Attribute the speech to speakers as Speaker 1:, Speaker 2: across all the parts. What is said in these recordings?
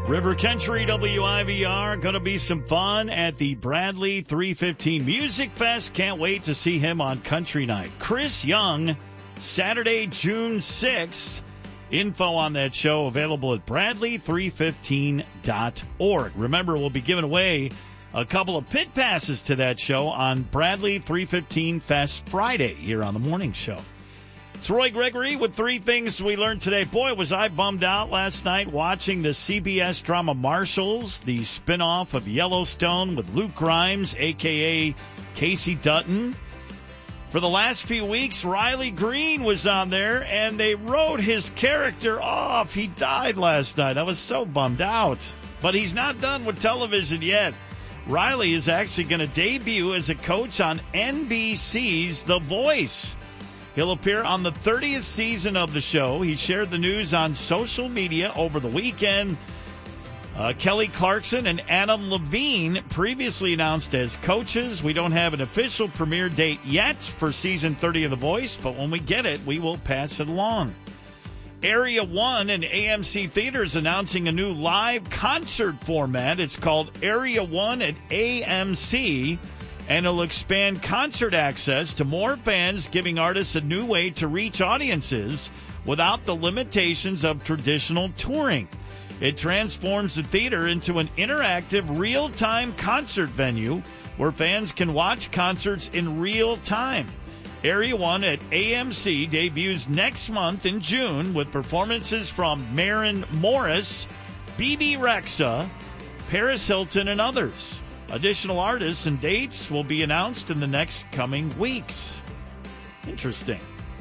Speaker 1: River Country WIVR, going to be some fun at the Bradley 315 Music Fest. Can't wait to see him on Country Night. Chris Young, Saturday, June 6th. Info on that show available at bradley315.org. Remember, we'll be giving away a couple of pit passes to that show on Bradley 315 Fest Friday here on the morning show. It's Roy Gregory with three things we learned today. Boy, was I bummed out last night watching the CBS drama Marshals, the spinoff of Yellowstone with Luke Grimes, a.k.a. Casey Dutton. For the last few weeks, Riley Green was on there, and they wrote his character off. He died last night. I was so bummed out. But he's not done with television yet. Riley is actually going to debut as a coach on NBC's The Voice. He'll appear on the 30th season of the show. He shared the news on social media over the weekend. Kelly Clarkson and Adam Levine previously announced as coaches. We don't have an official premiere date yet for season 30 of The Voice, but when we get it, we will pass it along. Area 1 and AMC Theaters announcing a new live concert format. It's called Area 1 at AMC. And it'll expand concert access to more fans, giving artists a new way to reach audiences without the limitations of traditional touring. It transforms the theater into an interactive, real-time concert venue where fans can watch concerts in real time. Area 1 at AMC debuts next month in June with performances from Maren Morris, BB Rexa, Paris Hilton, and others. Additional artists and dates will be announced in the next coming weeks. Interesting.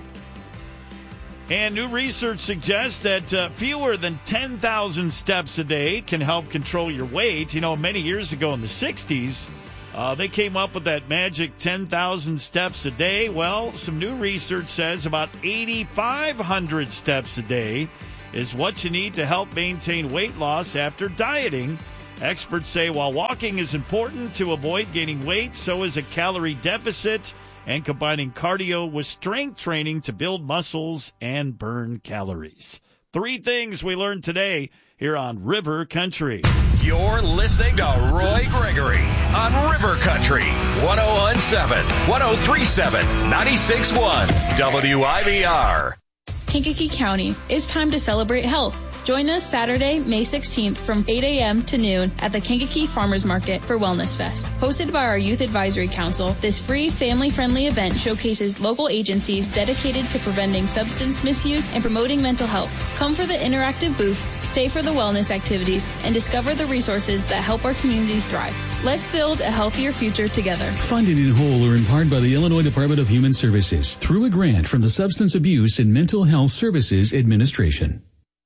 Speaker 1: And new research suggests that fewer than 10,000 steps a day can help control your weight. You know, many years ago in the 60s, they came up with that magic 10,000 steps a day. Well, some new research says about 8,500 steps a day is what you need to help maintain weight loss after dieting. Experts say while walking is important to avoid gaining weight, so is a calorie deficit and combining cardio with strength training to build muscles and burn calories. Three things we learned today here on River Country.
Speaker 2: You're listening to Roy Gregory on River Country, 101.7, 103.7, 96.1, WIVR.
Speaker 3: Kankakee County, it's time to celebrate health. Join us Saturday, May 16th from 8 a.m. to noon at the Kankakee Farmers Market for Wellness Fest. Hosted by our Youth Advisory Council, this free family-friendly event showcases local agencies dedicated to preventing substance misuse and promoting mental health. Come for the interactive booths, stay for the wellness activities, and discover the resources that help our community thrive. Let's build a healthier future together.
Speaker 4: Funded in whole or in part by the Illinois Department of Human Services through a grant from the Substance Abuse and Mental Health Services Administration.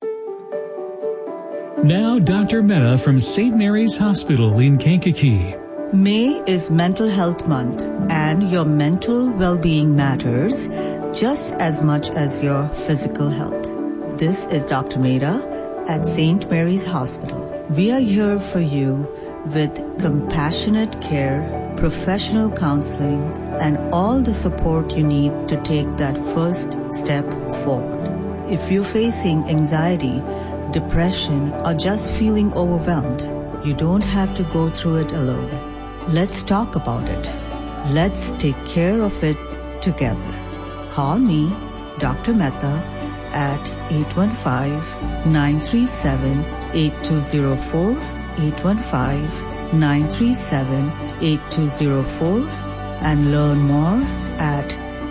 Speaker 4: Now, Dr. Mehta from St. Mary's Hospital in Kankakee.
Speaker 5: May is Mental Health Month, and your mental well-being matters just as much as your physical health. This is Dr. Mehta at St. Mary's Hospital. We are here for you with compassionate care, professional counseling, and all the support you need to take that first step forward. If you're facing anxiety, depression, or just feeling overwhelmed, you don't have to go through it alone. Let's talk about it. Let's take care of it together. Call me, Dr. Mehta, at 815-937-8204, 815-937-8204, and learn more at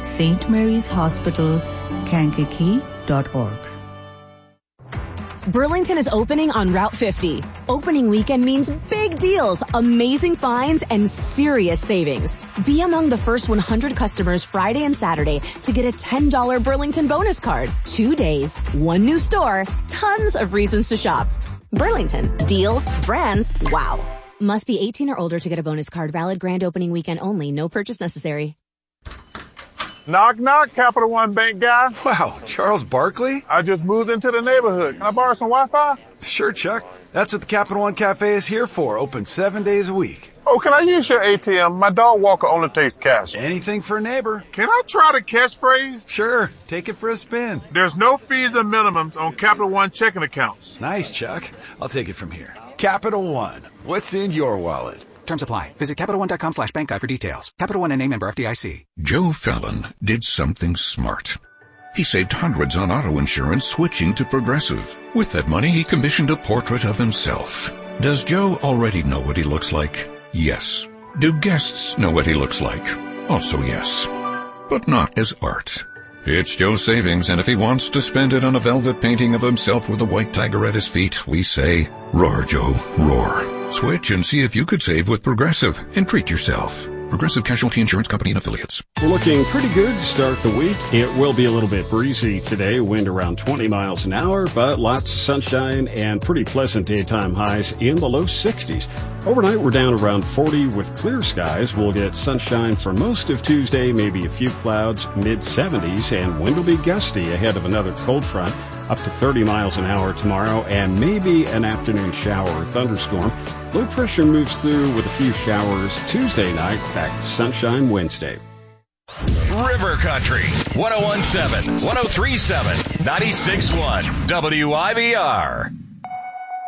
Speaker 5: stmaryshospitalkankakee.org.
Speaker 6: Burlington is opening on Route 50. Opening weekend means big deals, amazing finds, and serious savings. Be among the first 100 customers Friday and Saturday to get a $10 Burlington bonus card. 2 days, one new store, tons of reasons to shop. Burlington. Deals, brands, wow. Must be 18 or older to get a bonus card. Valid grand opening weekend only. No purchase necessary.
Speaker 7: Knock, knock, Capital One Bank guy.
Speaker 8: Wow, Charles Barkley?
Speaker 7: I just moved into the neighborhood. Can I borrow some Wi-Fi?
Speaker 8: Sure, Chuck. That's what the Capital One Cafe is here for. Open 7 days a week.
Speaker 7: Oh, can I use your ATM? My dog walker only takes cash.
Speaker 8: Anything for a neighbor.
Speaker 7: Can I try the catchphrase?
Speaker 8: Sure. Take it for a spin.
Speaker 7: There's no fees and minimums on Capital One checking accounts.
Speaker 8: Nice, Chuck. I'll take it from here. Capital One. What's in your wallet?
Speaker 9: Terms apply. Visit CapitalOne.com/bankguide for details. Capital One and name member FDIC.
Speaker 10: Joe Fallon did something smart. He saved hundreds on auto insurance switching to Progressive. With that money, he commissioned a portrait of himself. Does Joe already know what he looks like? Yes. Do guests know what he looks like? Also yes. But not as art. It's Joe's savings, and if he wants to spend it on a velvet painting of himself with a white tiger at his feet, we say, roar, Joe, roar. Switch and see if you could save with Progressive and treat yourself. Progressive Casualty Insurance Company and Affiliates.
Speaker 11: We're looking pretty good to start the week. It will be a little bit breezy today, wind around 20 miles an hour, but lots of sunshine and pretty pleasant daytime highs in the low 60s. Overnight, we're down around 40 with clear skies. We'll get sunshine for most of Tuesday, maybe a few clouds, mid-70s, and wind will be gusty ahead of another cold front, up to 30 miles an hour tomorrow, and maybe an afternoon shower or thunderstorm. Low pressure moves through with a few showers Tuesday night, back to sunshine Wednesday.
Speaker 2: River Country, 101.7, 103.7, 96.1, WIBR.